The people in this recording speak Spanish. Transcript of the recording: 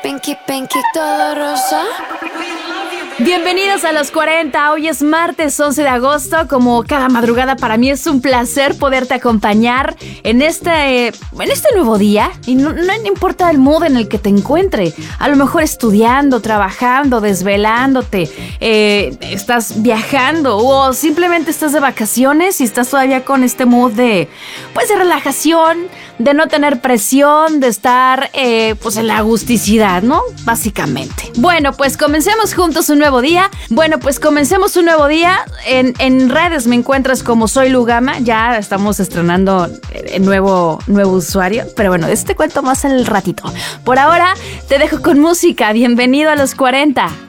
Pinky, pinky, todo rosa. Bienvenidos a los 40, hoy es martes 11 de agosto, como cada madrugada para mí es un placer poderte acompañar en este nuevo día y no importa el mood en el que te encuentre, a lo mejor estudiando, trabajando, desvelándote, estás viajando o simplemente estás de vacaciones y estás todavía con este mood de relajación, de no tener presión, de estar en la agusticidad, ¿no? Básicamente. Bueno, pues comencemos juntos un nuevo día. En redes me encuentras como Soy Lugama. Ya estamos estrenando nuevo usuario. Pero bueno, te cuento más al ratito. Por ahora, te dejo con música. Bienvenido a los 40.